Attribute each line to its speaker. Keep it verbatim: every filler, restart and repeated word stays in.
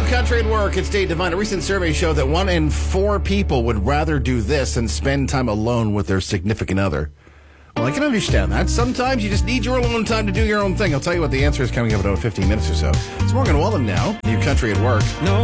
Speaker 1: Country at Work. It's Dave Devine. A recent survey showed that one in four people would rather do this than spend time alone with their significant other. Well, I can understand that. Sometimes you just need your alone time to do your own thing. I'll tell you what the answer is coming up in about fifteen minutes or so. It's Morgan Wallen now. New Country at Work.
Speaker 2: No.